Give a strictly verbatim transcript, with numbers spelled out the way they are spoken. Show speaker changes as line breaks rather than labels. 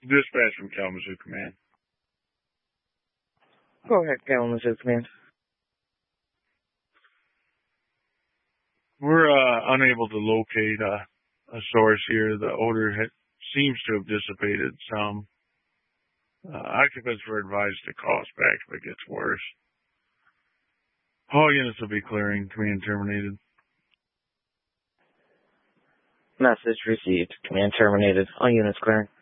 Dispatch from Kalamazoo Command.
Go ahead, Kalamazoo Command.
We're uh, unable to locate uh, a source here. The odor ha- seems to have dissipated some. Uh, occupants were advised to call us back if it gets worse. All units will be clearing. Command terminated.
Message received. Command terminated. All units clearing.